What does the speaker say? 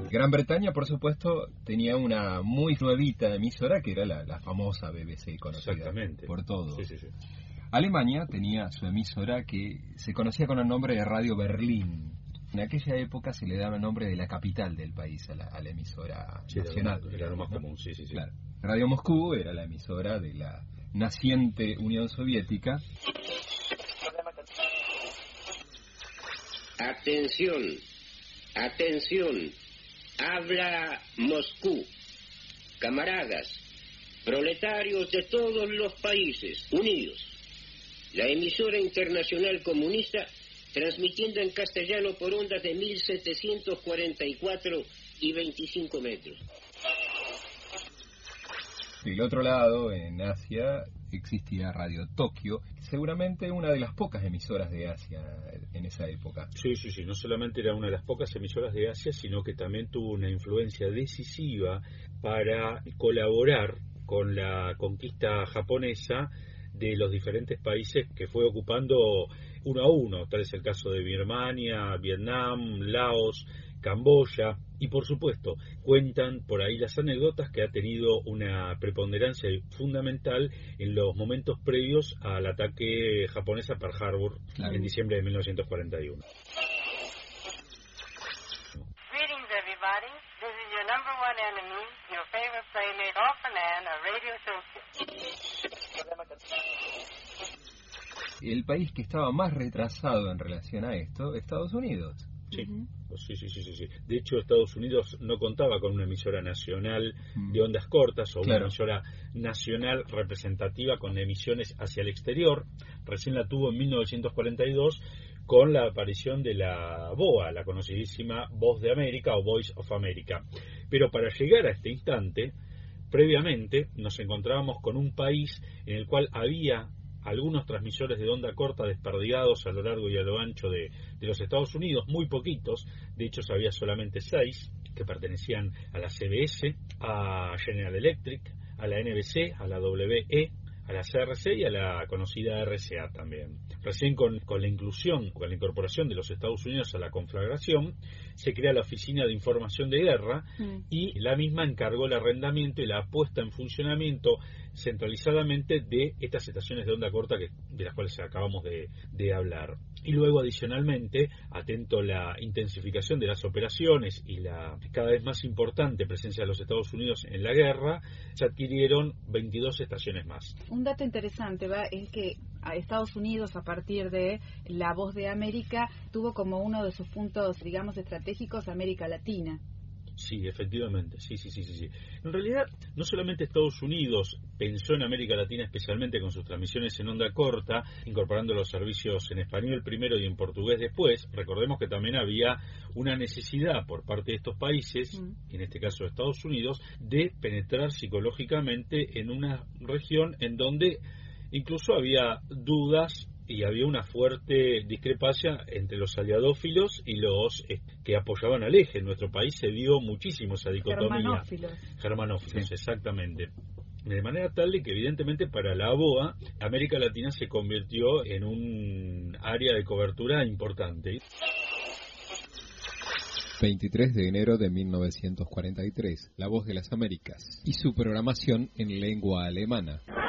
Gran Bretaña, por supuesto, tenía una muy nuevita emisora que era la famosa BBC, conocida por todos. Sí, sí, sí. Alemania tenía su emisora que se conocía con el nombre de Radio Berlín. En aquella época se le daba el nombre de la capital del país a la emisora nacional. Era lo más común, sí, sí, sí. Claro. Radio Moscú era la emisora de la naciente Unión Soviética. Atención, atención, habla Moscú. Camaradas, proletarios de todos los países, unidos. La emisora internacional comunista, transmitiendo en castellano por ondas de 1744 y 25 metros. Del otro lado, en Asia, existía Radio Tokio, seguramente una de las pocas emisoras de Asia en esa época. Sí, sí, sí, no solamente era una de las pocas emisoras de Asia, sino que también tuvo una influencia decisiva para colaborar con la conquista japonesa de los diferentes países que fue ocupando uno a uno. Tal es el caso de Birmania, Vietnam, Laos, Camboya, y por supuesto cuentan por ahí las anécdotas que ha tenido una preponderancia fundamental en los momentos previos al ataque japonés a Pearl Harbor, claro, en diciembre de 1941. Greetings everybody, this is your number one enemy, your favorite playmate Orphan Ann of Radio Tokyo. El país que estaba más retrasado en relación a esto, Estados Unidos. Sí. Sí. De hecho, Estados Unidos no contaba con una emisora nacional de ondas cortas o una emisora nacional representativa con emisiones hacia el exterior. Recién la tuvo en 1942 con la aparición de la BOA, la conocidísima Voz de América o Voice of America. Pero para llegar a este instante, previamente nos encontrábamos con un país en el cual había algunos transmisores de onda corta desperdigados a lo largo y a lo ancho de los Estados Unidos, muy poquitos, de hecho había solamente 6 que pertenecían a la CBS, a General Electric, a la NBC, a la WE, a la CRC y a la conocida RCA también. Recién con la inclusión, con la incorporación de los Estados Unidos a la conflagración, se crea la Oficina de Información de Guerra y la misma encargó el arrendamiento y la puesta en funcionamiento centralizadamente de estas estaciones de onda corta de las cuales acabamos de hablar. Y luego, adicionalmente, atento a la intensificación de las operaciones y la cada vez más importante presencia de los Estados Unidos en la guerra, se adquirieron 22 estaciones más. Un dato interesante es que a Estados Unidos, a partir de La Voz de América, tuvo como uno de sus puntos, digamos, estratégicos América Latina. Sí, efectivamente, sí. En realidad, no solamente Estados Unidos pensó en América Latina especialmente con sus transmisiones en onda corta, incorporando los servicios en español primero y en portugués después. Recordemos que también había una necesidad por parte de estos países, en este caso de Estados Unidos, de penetrar psicológicamente en una región en donde incluso había dudas y había una fuerte discrepancia entre los aliadófilos y los que apoyaban al eje. En nuestro país se dio muchísimo esa dicotomía. Germanófilos, exactamente. De manera tal de que evidentemente para la BOA, América Latina se convirtió en un área de cobertura importante. 23 de enero de 1943, La Voz de las Américas y su programación en lengua alemana.